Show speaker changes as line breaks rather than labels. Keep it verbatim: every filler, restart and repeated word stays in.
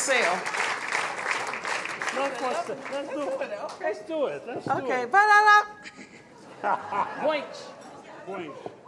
myself.
Let's, let's, let's do it. Let's do it. Let's do
Okay,
it.
ba-da-da.
Points. Points.